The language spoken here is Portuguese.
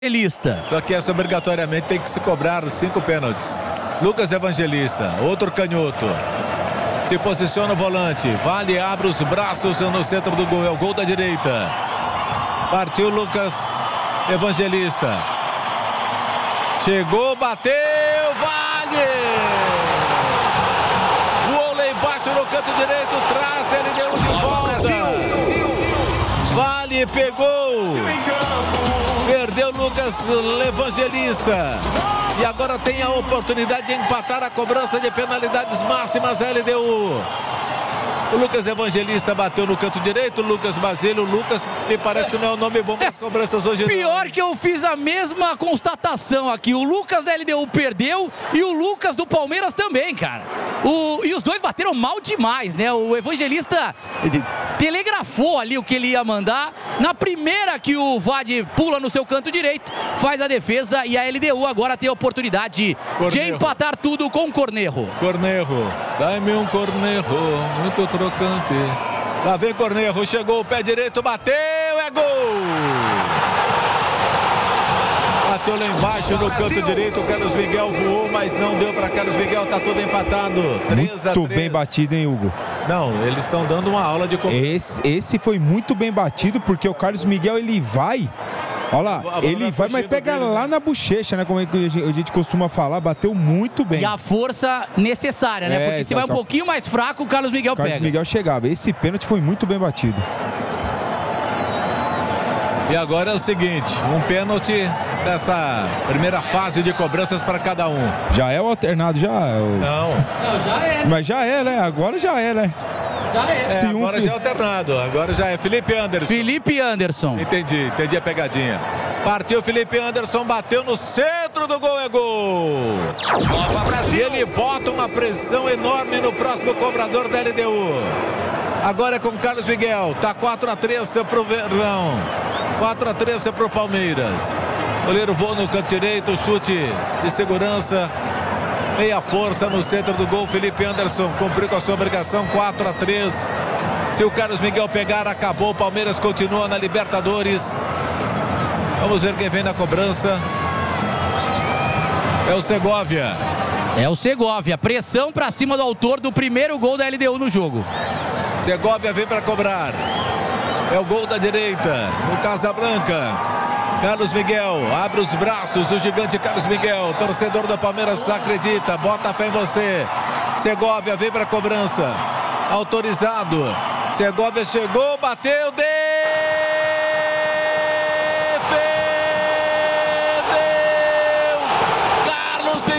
Evangelista. Só que essa obrigatoriamente tem que se cobrar 5 pênaltis. Lucas Evangelista, outro canhoto. Se posiciona o volante. Vale, abre os braços no centro do gol. É o gol da direita. Partiu Lucas Evangelista. Chegou, bateu, Vale! Voou lá embaixo no canto direito, traz, ele deu de volta. Vale, pegou. Perdeu Lucas Evangelista. E agora tem a oportunidade de empatar a cobrança de penalidades máximas LDU. O Lucas Evangelista bateu no canto direito, o Lucas Basílio. O Lucas me parece que não é um nome bom para as cobranças hoje. Pior que eu fiz a mesma constatação aqui. O Lucas da LDU perdeu e o Lucas do Palmeiras também, cara. E os dois bateram mal demais, né? O Evangelista telegrafou ali o que ele ia mandar. Na primeira que o Vade pula no seu canto direito, faz a defesa e a LDU agora tem a oportunidade de empatar tudo com o Cornejo. Cornejo, dá-me um Cornejo, muito crocante. Lá vem Cornejo, chegou o pé direito, bateu, é gol! Bateu lá embaixo no canto direito, o Carlos Miguel voou, mas não deu para Carlos Miguel, tá tudo empatado. 3-3. Muito bem batido, hein, Hugo? Não, eles estão dando uma aula de... Esse foi muito bem batido, porque o Carlos Miguel, ele vai... Olha lá, ele vai, mas pega lá na bochecha, né? Como a gente costuma falar, bateu muito bem. E a força necessária, né? Porque se vai um pouquinho mais fraco, o Carlos Miguel pega. O Carlos Miguel chegava. Esse pênalti foi muito bem batido. E agora é o seguinte, um pênalti dessa primeira fase de cobranças para cada um. Já é o alternado, já? Não, já é. Mas já é, né? Agora já é, né? Já é. Agora já é alternado, agora já é Felipe Anderson. Felipe Anderson. Entendi a pegadinha. Partiu Felipe Anderson, bateu no centro do gol, é gol! E ele bota uma pressão enorme no próximo cobrador da LDU. Agora é com Carlos Miguel, tá 4-3 pro Verdão. 4-3 pro Palmeiras. Goleiro voa no canto direito, chute de segurança. Meia força no centro do gol. Felipe Anderson cumpriu com a sua obrigação. 4-3. Se o Carlos Miguel pegar, acabou. O Palmeiras continua na Libertadores. Vamos ver quem vem na cobrança. É o Segovia. É o Segovia. Pressão pra cima do autor do primeiro gol da LDU no jogo. Segovia vem para cobrar. É o gol da direita no Casablanca. Carlos Miguel abre os braços, o gigante Carlos Miguel, torcedor do Palmeiras acredita, bota fé em você. Segovia vem para a cobrança, autorizado. Segovia chegou, bateu, deu!